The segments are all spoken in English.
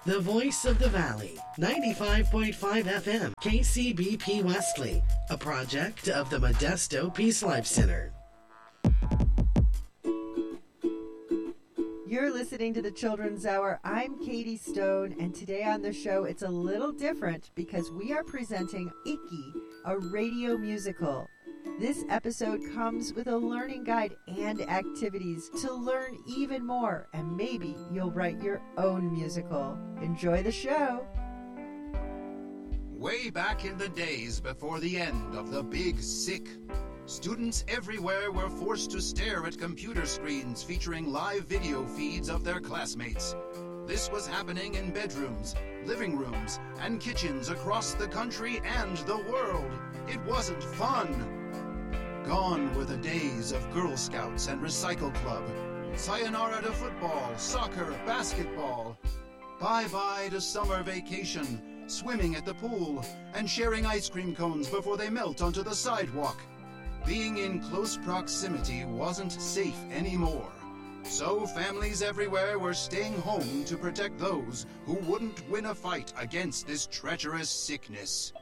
The Voice of the Valley, 95.5 FM, KCBP Wesley, a project of the Modesto Peace Life Center. You're listening to the Children's Hour. I'm Katie Stone, and today on the show it's a little different because we are presenting Icky, a radio musical. This episode comes with a learning guide and activities to learn even more, and maybe you'll write your own musical. Enjoy the show. Way back in the days before the end of the Big Sick, students everywhere were forced to stare at computer screens featuring live video feeds of their classmates. This was happening in bedrooms, living rooms, and kitchens across the country and the world. It wasn't fun. Gone were the days of Girl Scouts and Recycle Club. Sayonara to football, soccer, basketball. Bye-bye to summer vacation, swimming at the pool, and sharing ice cream cones before they melt onto the sidewalk. Being in close proximity wasn't safe anymore. So families everywhere were staying home to protect those who wouldn't win a fight against this treacherous sickness.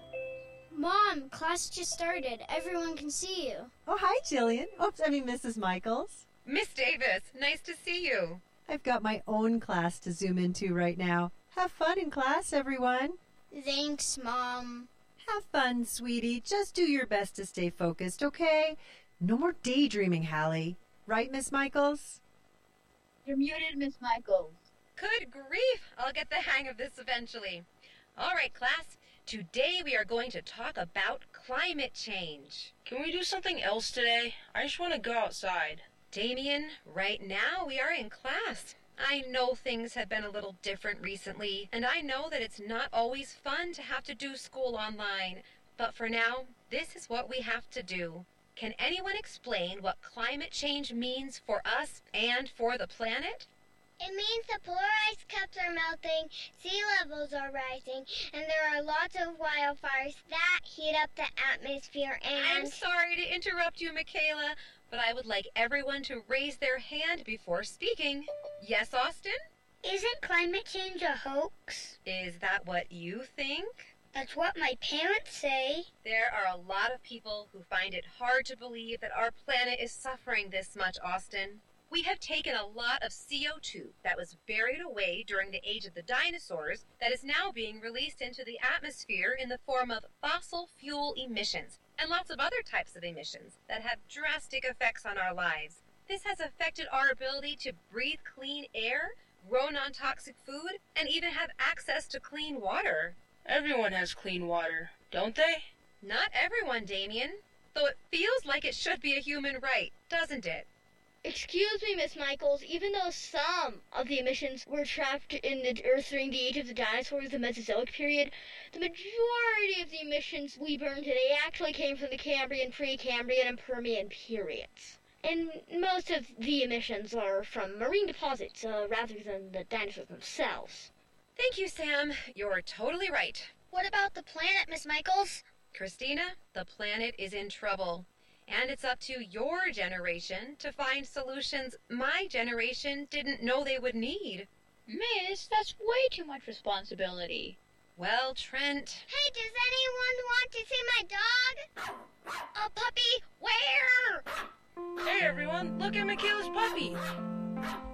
Mom, class just started. Everyone can see you. Oh, hi, Jillian. Mrs. Michaels. Miss Davis, nice to see you. I've got my own class to zoom into right now. Have fun in class, everyone. Thanks, Mom. Have fun, sweetie. Just do your best to stay focused, okay? No more daydreaming, Hallie. Right, Miss Michaels? You're muted, Miss Michaels. Good grief! I'll get the hang of this eventually. All right, class. Today we are going to talk about climate change. Can we do something else today? I just want to go outside. Damien, right now we are in class. I know things have been a little different recently, and I know that it's not always fun to have to do school online. But for now, this is what we have to do. Can anyone explain what climate change means for us and for the planet? It means the polar ice caps are melting, sea levels are rising, and there are lots of wildfires that heat up the atmosphere and... I'm sorry to interrupt you, Michaela, but I would like everyone to raise their hand before speaking. Yes, Austin? Isn't climate change a hoax? Is that what you think? That's what my parents say. There are a lot of people who find it hard to believe that our planet is suffering this much, Austin. We have taken a lot of CO2 that was buried away during the age of the dinosaurs that is now being released into the atmosphere in the form of fossil fuel emissions and lots of other types of emissions that have drastic effects on our lives. This has affected our ability to breathe clean air, grow non-toxic food, and even have access to clean water. Everyone has clean water, don't they? Not everyone, Damien. Though it feels like it should be a human right, doesn't it? Excuse me, Miss Michaels, even though some of the emissions were trapped in the Earth during the age of the dinosaurs, the Mesozoic period, the majority of the emissions we burn today actually came from the Cambrian, Precambrian, and Permian periods. And most of the emissions are from marine deposits, rather than the dinosaurs themselves. Thank you, Sam. You're totally right. What about the planet, Miss Michaels? Christina, the planet is in trouble. And it's up to your generation to find solutions my generation didn't know they would need. Miss, that's way too much responsibility. Well, Trent... Hey, does anyone want to see my dog? A puppy? Where? Hey everyone, look at Michaela's puppy!